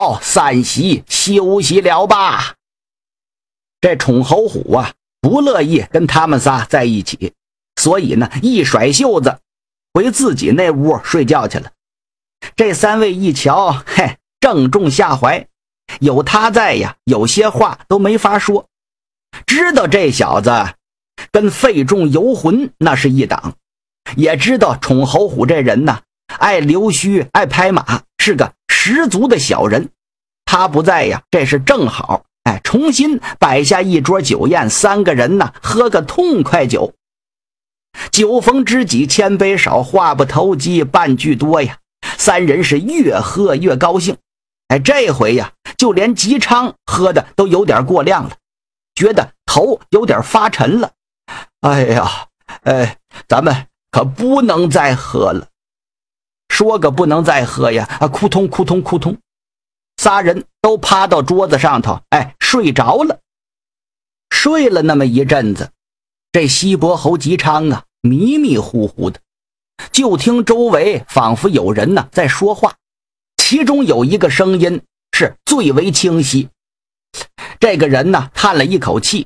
散席休息了吧。这宠侯虎啊，不乐意跟他们仨在一起，所以呢，一甩袖子回自己那屋睡觉去了。这三位一瞧，嘿，正中下怀，有他在呀，有些话都没法说。知道这小子跟费仲游魂那是一档，也知道宠侯虎这人呢，爱溜须爱拍马，是个十足的小人。他不在呀，这是正好，重新摆下一桌酒宴，三个人呢喝个痛快酒。酒逢知己千杯少，话不投机半句多呀。三人是越喝越高兴。这回呀，就连吉昌喝的都有点过量了，觉得头有点发沉了。哎呀，咱们可不能再喝了。说个不能再喝呀，扑通扑通扑通，仨人都趴到桌子上头，睡着了。睡了那么一阵子，这西伯侯吉昌啊，迷迷糊糊的，就听周围仿佛有人呢在说话，其中有一个声音是最为清晰。这个人呢叹了一口气，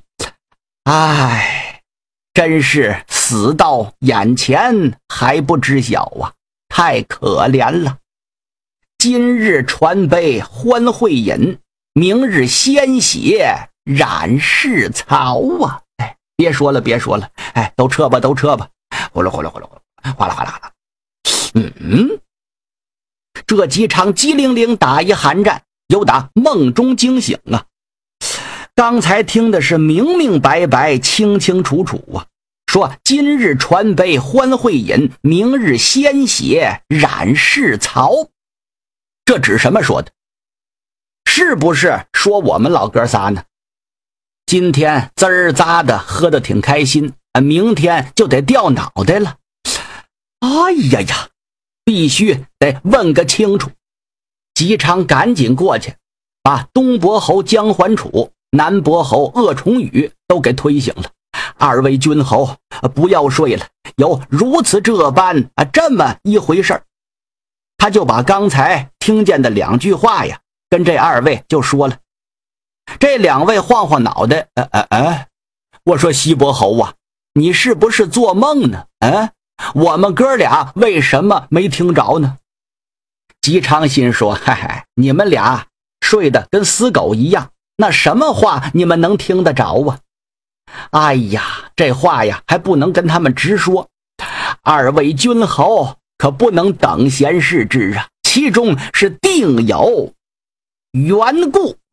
真是死到眼前还不知晓啊，太可怜了。今日传杯欢会饮，明日鲜血染世曹啊。别说了别说了，都撤吧都撤吧，呼噜呼噜呼噜呼噜，哗啦哗啦哗啦。这吉昌机灵灵打一寒战，又打梦中惊醒啊。刚才听的是明明白白清清楚楚啊，说今日传杯欢会饮，明日鲜血染世曹。这指什么说的？是不是说我们老哥仨呢？今天滋儿扎的喝得挺开心，明天就得掉脑袋了。哎呀呀，必须得问个清楚。吉昌赶紧过去，把东伯侯姜桓楚、南伯侯鄂崇宇都给推醒了。二位君侯，不要睡了，有如此这般这么一回事。他就把刚才听见的两句话呀，跟这二位就说了。这两位晃晃脑袋，我说西伯侯啊，你是不是做梦呢？我们哥俩为什么没听着呢？吉昌心说，你们俩睡得跟死狗一样，那什么话你们能听得着啊？哎呀，这话呀还不能跟他们直说，二位君侯可不能等闲视之啊，其中是定有缘故。